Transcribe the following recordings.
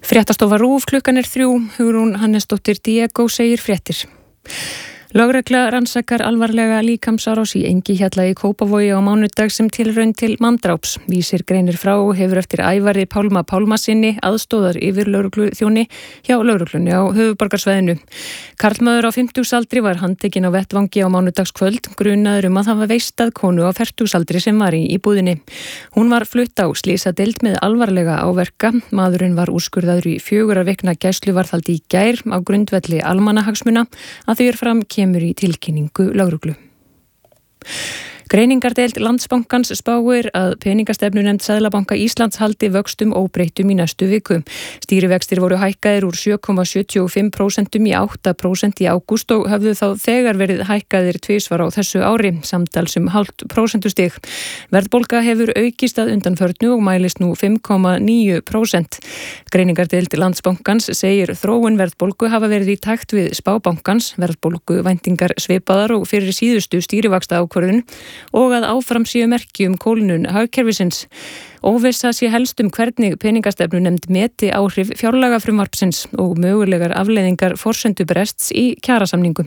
Fréttastofa RÚV, klukkan 3, Hugrún Hannesdóttir Diego segir fréttir. Lögregla rannsakar alvarlega líkamsárás í Engihjalla í Kópavogi á mánudag sem tilraun til manndráps. Vísir greinir frá og hefur eftir Ævari Pálma Pálmasyni aðstóðar yfir lögregluþjóni hjá lögreglunni á höfuðborgarsvæðinu. Karlmaður á 50-aldri var handtekinn á vettvangi á mánudagskvöld, grunaður að hafa veistað konu á 40-aldri sem var í íbúðinni. Hún var flutt á slysadeild með alvarlega áverka. Maðurinn var úrskurðaður í 4 vikna gæsluvarðhald í gær á grundvelli almannahagsmuna að því fram kemur í tilkynningu lögreglu. Greiningardeild Landsbankans spáir að peningastefnunefnd Seðlabanka Íslands haldi vöxtum óbreyttum í næstu viku. Stýrivextir voru hækkaðir úr 7,75% í 8% í ágúst og höfðu þá þegar verið hækkaðir tvisvar á þessu ári, samtals 0,5%. Verðbólga hefur aukist að undanförnu og mælist nú 5,9%. Greiningardeild Landsbankans segir þróun verðbólgu hafa verið í takt við spábankans, verðbólgu væntingar svipaðar og fyrir síðustu stýrivaxta ákvörðun og að áfram séu merki kólnun hagkerfisins. Óvissa sé helst hvernig peningastefnunefnd meti áhrif fjárlagafrumvarpsins og mögulegar afleiðingar forsendubrests í kjarasamningum.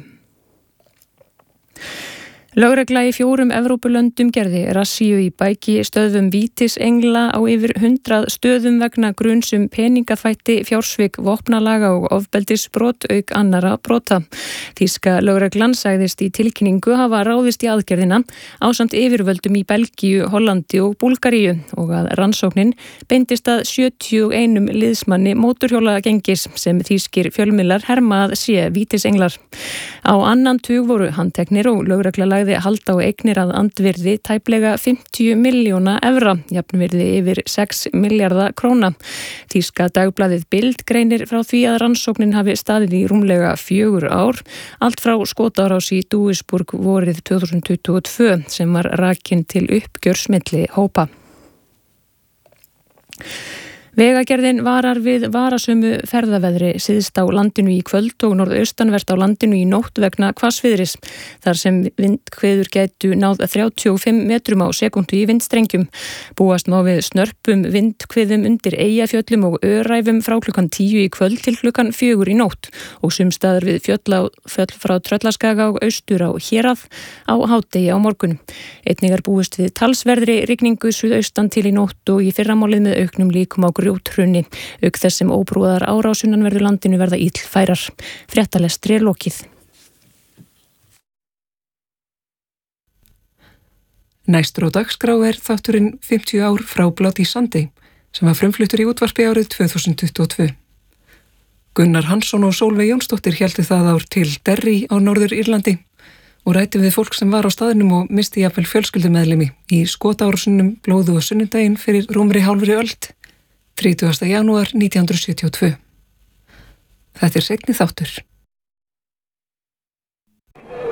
Lögregla í 4 Evrópulöndum gerði rassíu í bæki stöðvum Vítisengla á yfir 100 stöðum vegna gruns peningaþvætti, fjársvik, vopnalaga og ofbeldisbrot auk annara brota. Þýska lögreglan sagðist í tilkynningu hafa ráðist í aðgerðina ásamt yfirvöldum í Belgíu, Hollandi og Búlgaríu og að rannsóknin beindist að 71 liðsmanni mótorhjólagengis sem þýskir fjölmiðlar herma að sé Vítisenglar. Á annan tug voru handteknir og lögregla lagði hald á eignir að andvirði tæplega 50 milljóna evra, jafnvirði yfir 6 milljarða króna. Þýska dagblaðið Bild greinir frá því að rannsóknin hafi staðið í rúmlega 4 ár, allt frá skotárás í Duisburg vorið 2022 sem var rakin til uppgjörs milli hópa. Vegagerðin varar við varasömu ferðaveðri syðst á landinu í kvöld og norðaustanvert á landinu í nótt vegna hvassviðris, þar sem vindhviður gætu náð 35 metrum á sekúndu í vindstrengjum. Búast má við snörpum vindhviðum undir Eyjafjöllum og Öræfum frá klukkan 10 í kvöld til klukkan 4 í nótt og sumstaðar við fjöll frá Tröllaskaga og austur á Hérað á hádegi á morgun. Einnig búist við talsverðri rigningu suðaustan til í nótt og í fyrramálið með auknum líkum á grjóthruni, auk þess sem óbrúðar árásunanverðu landinu verða illfærar. Fréttalestri lokið. Næstur á dagskrá þátturinn 50 ár frá Bloody Sunday, sem var frumfluttur í útvarpi árið 2022. Gunnar Hansson og Sólveig Jónsdóttir héldu það ár til Derry á Norður Írlandi og ræddi við fólk sem var á staðnum og misti jafnvel fjölskyldumeðlimi í skotárásunum blóðu og sunnudaginn fyrir rúmri hálfri öld, 30. janúar 1972. Þetta seinni þáttur.